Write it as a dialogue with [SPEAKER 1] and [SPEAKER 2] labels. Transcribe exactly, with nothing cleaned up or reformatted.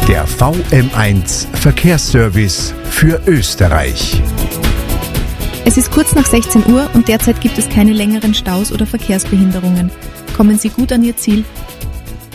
[SPEAKER 1] Der V M eins Verkehrsservice für Österreich.
[SPEAKER 2] Es ist kurz nach sechzehn Uhr und derzeit gibt es keine längeren Staus oder Verkehrsbehinderungen. Kommen Sie gut an Ihr Ziel.